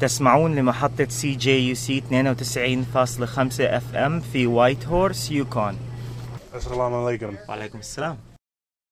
تسمعون لمحطة CJUC 92.5 FM في وايت هورس يوكون. السلام عليكم. وعليكم السلام.